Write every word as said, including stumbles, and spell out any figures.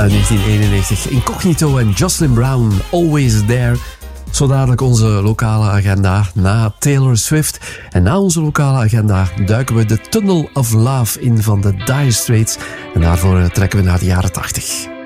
uit negentien eenennegentig. Incognito en Jocelyn Brown, Always There. Zo dadelijk onze lokale agenda na Taylor Swift. En na onze lokale agenda duiken we de Tunnel of Love in van de Dire Straits. En daarvoor trekken we naar de jaren tachtig.